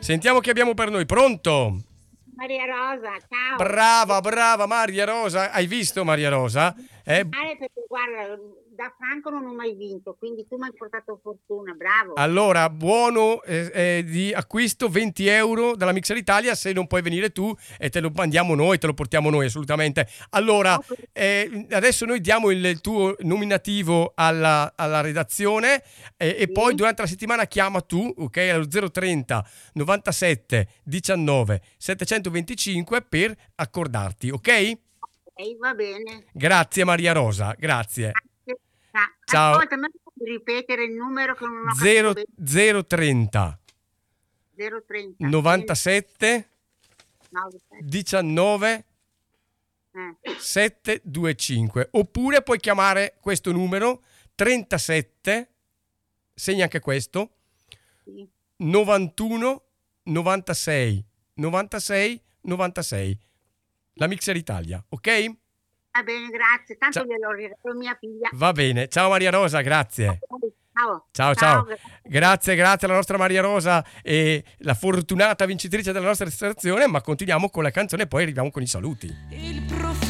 Sentiamo chi abbiamo per noi. Pronto? Maria Rosa, ciao. Brava Maria Rosa. Hai visto Maria Rosa? Perché guarda, da Franco non ho mai vinto, quindi tu mi hai portato fortuna, bravo. Allora, buono di acquisto 20 euro dalla Mixer Italia, se non puoi venire tu e te lo mandiamo noi, te lo portiamo noi assolutamente. Allora, adesso noi diamo il tuo nominativo alla redazione e poi durante la settimana chiama tu, ok, allo 030 97 19 725 per accordarti, ok? Va bene. Grazie Maria Rosa, grazie. Ciao. Ascolta, ma puoi ripetere il numero che non ho capito bene? 030 030 97 97 19 725, oppure puoi chiamare questo numero 37, segna anche questo, 91 96 96 96, la Mixer Italia, ok? Va bene, grazie, tanto glielo regalo mia figlia. Va bene, ciao Maria Rosa, grazie. Ciao. Grazie alla nostra Maria Rosa e la fortunata vincitrice della nostra registrazione, ma continuiamo con la canzone e poi arriviamo con i saluti.